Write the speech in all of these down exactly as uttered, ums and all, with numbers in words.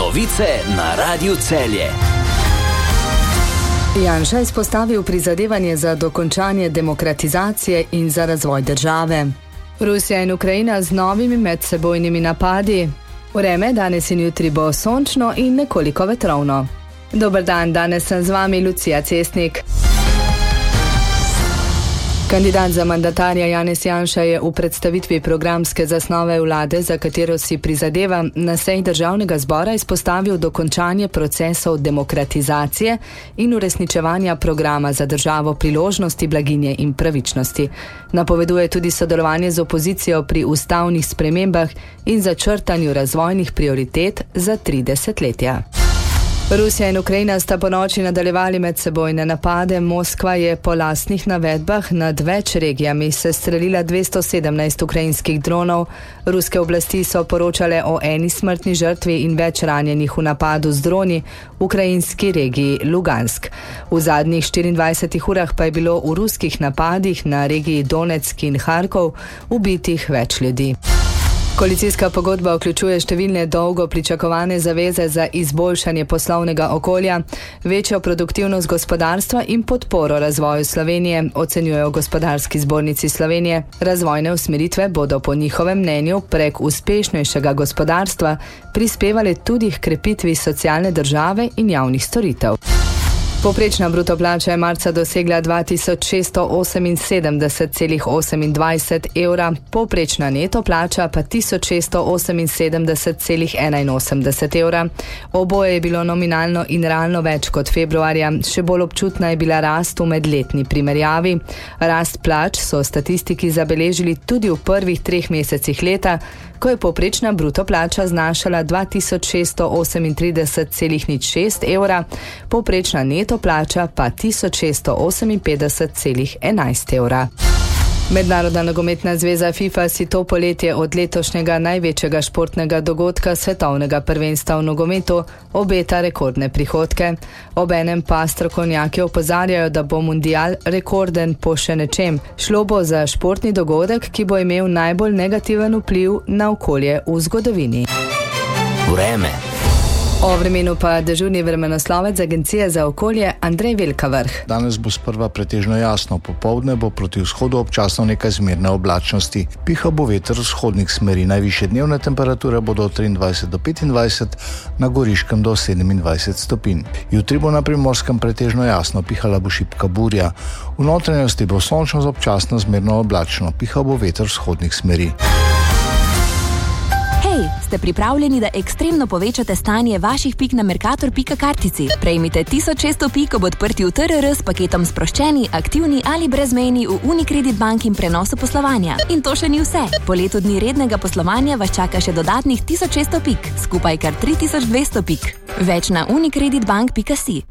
Novice na Radiu Celje. Janša izpostavil prizadevanje za dokončanje demokratizacije in za razvoj države. Rusija in Ukrajina z novimi medsebojnimi napadi. Vreme danes in jutri bo sončno in nekoliko vetrovno. Dober dan, danes sem z vami Lucija Cestnik. Kandidat za mandatarja Janez Janša je v predstavitvi programske zasnove vlade, za katero si prizadeva, na seji državnega zbora izpostavil dokončanje procesov demokratizacije in uresničevanja programa za državo priložnosti, blaginje in pravičnosti. Napoveduje tudi sodelovanje z opozicijo pri ustavnih spremembah in začrtanju razvojnih prioritet za tri desetletja. Rusija in Ukrajina sta ponoči nadaljevali medsebojne napade. Moskva je po lastnih navedbah nad več regijami sestrelila dvesto sedemnajst ukrajinskih dronov. Ruske oblasti so poročale o eni smrtni žrtvi in več ranjenih v napadu z droni v ukrajinski regiji Lugansk. V zadnjih štiriindvajsetih urah pa je bilo v ruskih napadih na regiji Donetsk in Harkov ubitih več ljudi. Koalicijska pogodba vključuje številne dolgo pričakovane zaveze za izboljšanje poslovnega okolja, večjo produktivnost gospodarstva in podporo razvoju Slovenije, ocenjujejo v Gospodarski zbornici Slovenije. Razvojne usmeritve bodo po njihovem mnenju prek uspešnejšega gospodarstva prispevale tudi h krepitvi socialne države in javnih storitev. Povprečna bruto plača je marca dosegla dva tisoč šeststo oseminsedemdeset celih osemindvajset evra, povprečna neto plača pa tisoč šeststo oseminsedemdeset celih enainosemdeset evra. Oboje je bilo nominalno in realno več kot februarja, še bolj občutna je bila rast v medletni primerjavi. Rast plač so statistiki zabeležili tudi v prvih treh mesecih leta, ko je povprečna bruto plača znašala dva tisoč šeststo osemintrideset celih nič šest evra, povprečna neto plača pa tisoč šeststo oseminpetdeset celih enajst evra. Mednarodna nogometna zveza FIFA si to poletje od letošnjega največjega športnega dogodka svetovnega prvenstva v nogometu obeta rekordne prihodke. Obenem pa strokovnjaki opozarjajo, da bo mundial rekorden po še nečem. Šlo bo za športni dogodek, ki bo imel najbolj negativen vpliv na okolje v zgodovini. Vreme. O vremenu pa dežurni vremenoslovec Agencije za okolje Andrej Velkavrh. Danes bo sprva pretežno jasno, popoldne bo proti vzhodu občasno nekaj zmerne oblačnosti. Piha bo veter vzhodnih smeri, najvišje dnevne temperature bodo od triindvajset do petindvajset, na Goriškem do sedemindvajset stopinj. Jutri bo na Primorskem pretežno jasno, pihala bo šibka burja. V notranjosti bo sončno z občasno zmerno oblačno, piha bo veter vzhodnih smeri. Ste pripravljeni, da ekstremno povečate stanje vaših pik na mercator pika kartici? Prejmite tisoč šeststo pik ob odprtju T R R s paketom sproščeni, aktivni ali brezmejni v Unicredit Bank in prenosu poslovanja. In to še ni vse. Po letu dni rednega poslovanja vas čaka še dodatnih tisoč šeststo pik, skupaj kar tri tisoč dvesto pik. Več na unicreditbank pika si.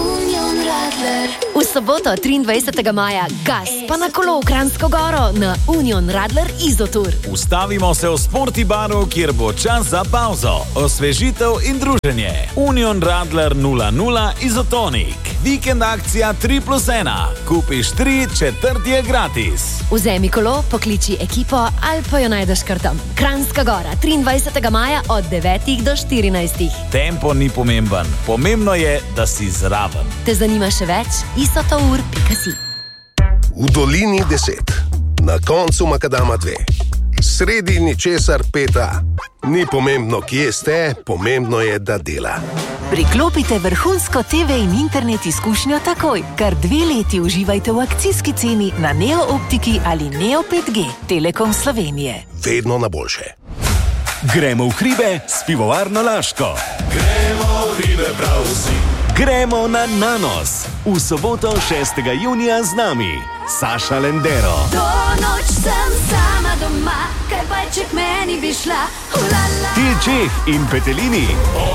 V soboto triindvajsetega maja gas pa na kolo v Kranjsko Goro na Union Radler Izotur. Ustavimo se v Sporti baru, kjer bo čas za pauzo, osvežitev in druženje. Union Radler nula nula Izotonik. Vikend akcija tri plus ena. Kupiš tri, četrti je gratis. Vzemi kolo, pokliči ekipo ali pa jo najdeš kar tam. Kranjska Gora, triindvajsetega maja od devetih do štirinajstih. Tempo ni pomemben. Pomembno je, da si zraven. Te zanima še več? isotour pika si. V dolini deset, na koncu makadama dve, sredi ničesar peta. Ni pomembno, kje ste, pomembno je, da dela. Priklopite vrhunsko T V in internet izkušnjo takoj. Kar dve leti uživajte v akcijski ceni na Neo Optiki ali Neo pet G. Telekom Slovenije. Vedno na boljše. Gremo v hribe s pivovarno Laško. Gremo v hribe prav vsi. Gremo na Nanos. V soboto šestega junija z nami Saša Lendero. Do noč sem sama doma, kaj pa če k meni bi šla. Til Čeh in Petelini.